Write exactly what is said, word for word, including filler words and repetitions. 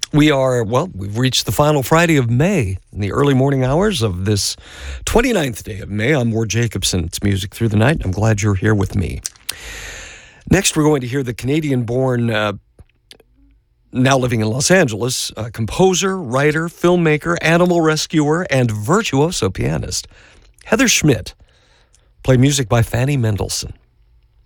We are, well, we've reached the final Friday of May in the early morning hours of this twenty-ninth day of May. I'm Ward Jacobson. It's Music Through the Night. I'm glad you're here with me. Next, we're going to hear the Canadian-born, uh, now living in Los Angeles, uh, composer, writer, filmmaker, animal rescuer, and virtuoso pianist, Heather Schmidt, play music by Fanny Mendelssohn.